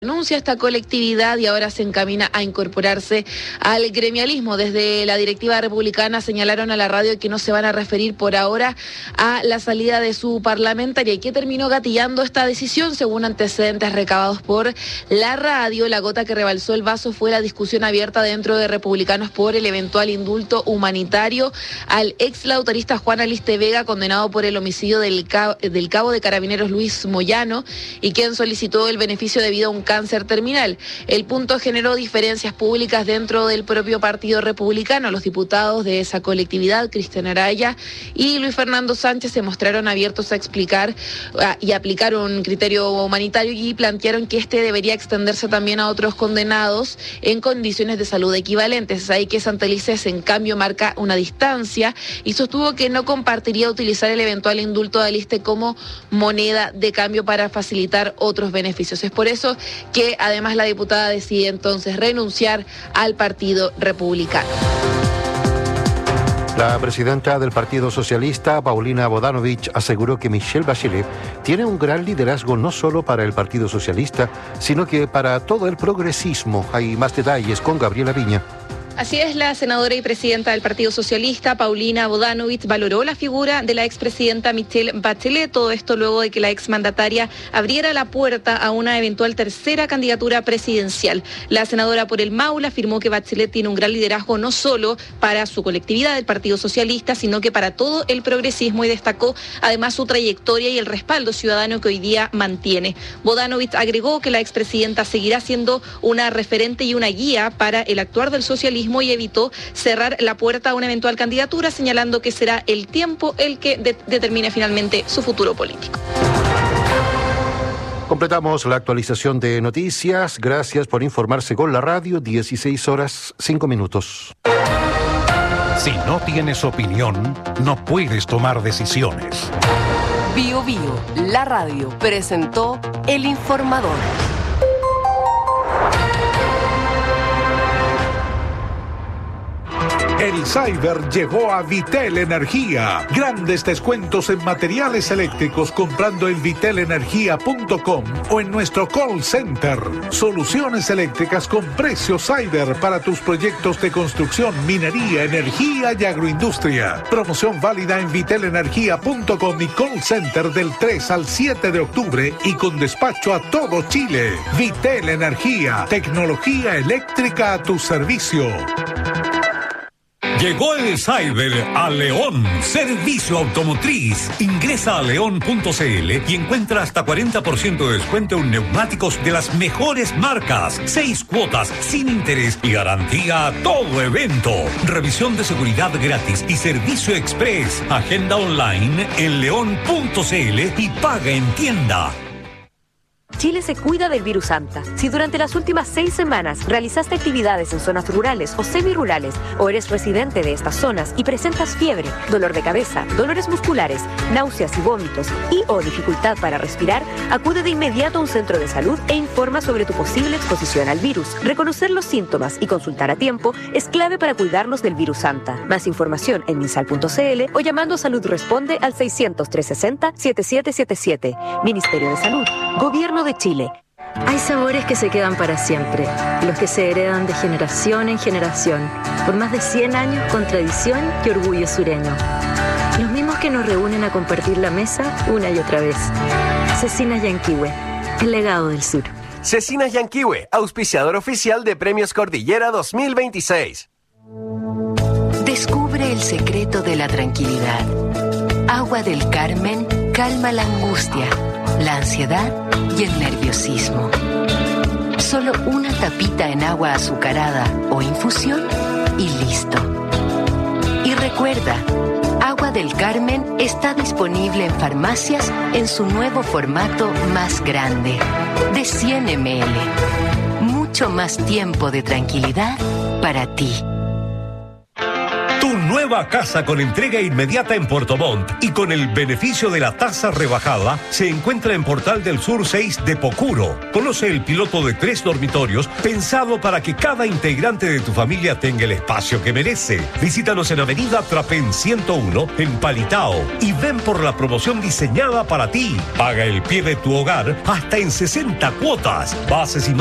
Renuncia a esta colectividad y ahora se encamina a incorporarse al gremialismo. Desde la directiva republicana señalaron a la radio que no se van a referir por ahora a la salida de su parlamentaria. ¿Y qué terminó gatillando esta decisión? Según antecedentes recabados por la radio, la gota que rebalsó el vaso fue la discusión abierta dentro de republicanos por el eventual indulto humanitario al ex lautarista Juan Aliste Vega, condenado por el homicidio del cabo de carabineros Luis Moyano, y quien solicitó el beneficio debido a un cáncer terminal. El punto generó diferencias públicas dentro del propio Partido Republicano. Los diputados de esa colectividad, Cristian Araya y Luis Fernando Sánchez, se mostraron abiertos a explicar y aplicar un criterio humanitario y plantearon que este debería extenderse también a otros condenados en condiciones de salud equivalentes. Es ahí que Santelices, en cambio, marca una distancia y sostuvo que no compartiría utilizar el eventual indulto de Aliste como moneda de cambio para facilitar otros beneficios. Es por eso que además la diputada decide entonces renunciar al Partido Republicano. La presidenta del Partido Socialista, Paulina Bodanovich, aseguró que Michelle Bachelet tiene un gran liderazgo no solo para el Partido Socialista, sino que para todo el progresismo. Hay más detalles con Gabriela Viña. Así es, la senadora y presidenta del Partido Socialista, Paulina Bodanovich, valoró la figura de la expresidenta Michelle Bachelet, todo esto luego de que la exmandataria abriera la puerta a una eventual tercera candidatura presidencial. La senadora por el Maule afirmó que Bachelet tiene un gran liderazgo no solo para su colectividad del Partido Socialista, sino que para todo el progresismo, y destacó además su trayectoria y el respaldo ciudadano que hoy día mantiene. Bodanovich agregó que la expresidenta seguirá siendo una referente y una guía para el actuar del socialismo y evitó cerrar la puerta a una eventual candidatura, señalando que será el tiempo el que determine finalmente su futuro político. Completamos la actualización de noticias. Gracias por informarse con la radio. 16:05. Si no tienes opinión, no puedes tomar decisiones. Bio Bio, la radio, presentó El Informador. El Cyber llegó a Vitel Energía. Grandes descuentos en materiales eléctricos comprando en vitelenergia.com o en nuestro call center. Soluciones eléctricas con precio Cyber para tus proyectos de construcción, minería, energía y agroindustria. Promoción válida en vitelenergia.com y call center del 3 al 7 de octubre y con despacho a todo Chile. Vitel Energía, tecnología eléctrica a tu servicio. Llegó el Cyber a León, servicio automotriz. Ingresa a león.cl y encuentra hasta 40% de descuento en neumáticos de las mejores marcas. 6 cuotas sin interés y garantía a todo evento. Revisión de seguridad gratis y servicio express. Agenda online en león.cl y paga en tienda. Chile se cuida del virus Anta. Si durante las últimas 6 semanas realizaste actividades en zonas rurales o semirurales o eres residente de estas zonas y presentas fiebre, dolor de cabeza, dolores musculares, náuseas y vómitos o dificultad para respirar, acude de inmediato a un centro de salud e informa sobre tu posible exposición al virus. Reconocer los síntomas y consultar a tiempo es clave para cuidarnos del virus Anta. Más información en minsal.cl o llamando a Salud Responde al 600-360-7777. Ministerio de Salud, Gobierno de Chile. Hay sabores que se quedan para siempre, los que se heredan de generación en generación, por más de 100 años con tradición y orgullo sureño. Los mismos que nos reúnen a compartir la mesa una y otra vez. Cecinas Yanquihue, el legado del sur. Cecinas Yanquihue, auspiciador oficial de Premios Cordillera 2026. Descubre el secreto de la tranquilidad. Agua del Carmen calma la angustia, la ansiedad y el nerviosismo. Solo una tapita en agua azucarada o infusión y listo. Y recuerda, Agua del Carmen está disponible en farmacias en su nuevo formato más grande, de 100 ml. Mucho más tiempo de tranquilidad para ti. Tu nueva casa con entrega inmediata en Puerto Montt y con el beneficio de la tasa rebajada se encuentra en Portal del Sur 6 de Pocuro. Conoce el piloto de 3 dormitorios pensado para que cada integrante de tu familia tenga el espacio que merece. Visítanos en Avenida Trapén 101 en Palitao y ven por la promoción diseñada para ti. Paga el pie de tu hogar hasta en 60 cuotas. Bases y